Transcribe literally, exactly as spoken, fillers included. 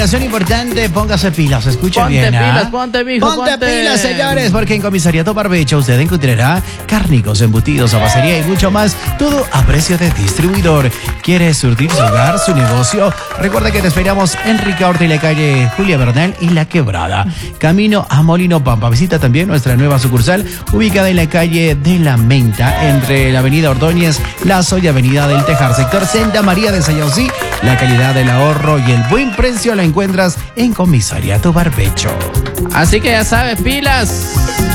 Importante, póngase pilas, escucha Ponte bien. pilas, ¿ah? ponte, mijo, ponte, ponte. pilas, señores, porque en Comisariato Barbecho usted encontrará cárnicos, embutidos, abacería y mucho más, todo a precio de distribuidor. ¿Quieres surtir su hogar, su negocio? Recuerda que te esperamos en Ricaurte y la calle Julia Bernal y La Quebrada. Camino a Molino Pampa. Visita también nuestra nueva sucursal ubicada en la calle de la Menta, entre la avenida Ordóñez, Lazo y avenida del Tejar, sector Santa María de Sayausí. La calidad del ahorro y el buen precio la encuentras en Comisariato Barbecho. Así que ya sabes, pilas.